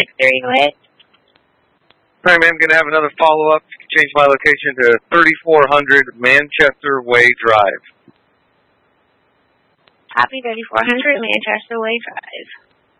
Go ahead. All right, ma'am, going to have another follow-up. Change my location to 3400 Manchester Way Drive. Copy 3400 Manchester Way Drive.